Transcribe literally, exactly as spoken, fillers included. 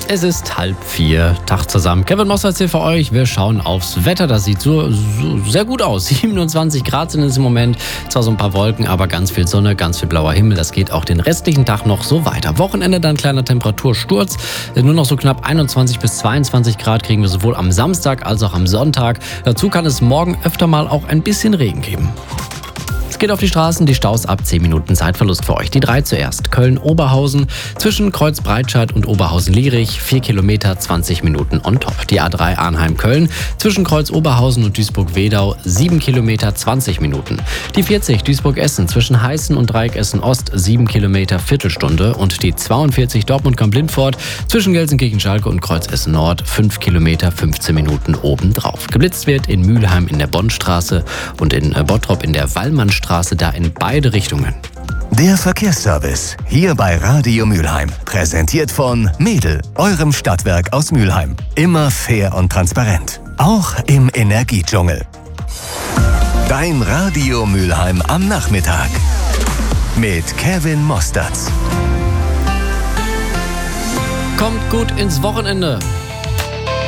Es ist halb vier. Tag zusammen. Kevin Mosser hier für euch. Wir schauen aufs Wetter. Das sieht so, so sehr gut aus. siebenundzwanzig Grad sind es im Moment. Zwar so ein paar Wolken, aber ganz viel Sonne, ganz viel blauer Himmel. Das geht auch den restlichen Tag noch so weiter. Wochenende dann kleiner Temperatursturz. Nur noch so knapp einundzwanzig bis zweiundzwanzig Grad kriegen wir sowohl am Samstag als auch am Sonntag. Dazu kann es morgen öfter mal auch ein bisschen Regen geben. Geht auf die Straßen, die Staus ab zehn Minuten Zeitverlust für euch. Die drei zuerst. Köln-Oberhausen zwischen Kreuz-Breitscheid und Oberhausen-Lierich. vier Kilometer, zwanzig Minuten on top. Die A drei Arnheim-Köln zwischen Kreuz-Oberhausen und Duisburg-Wedau. sieben Kilometer, zwanzig Minuten. Die vierzig Duisburg-Essen zwischen Heißen und Dreieck Essen-Ost. sieben Kilometer, Viertelstunde. Und die zweiundvierzig Dortmund-Kamp-Lindfort zwischen Gelsenkirchen-Schalke und Kreuz-Essen-Nord. fünf Kilometer, fünfzehn Minuten obendrauf. Geblitzt wird in Mülheim in der Bonnstraße und in Bottrop in der Wallmannstraße. Da in beide Richtungen. Der Verkehrsservice hier bei Radio Mülheim. Präsentiert von Medel, eurem Stadtwerk aus Mülheim. Immer fair und transparent. Auch im Energiedschungel. Dein Radio Mülheim am Nachmittag. Mit Kevin Mosterz. Kommt gut ins Wochenende.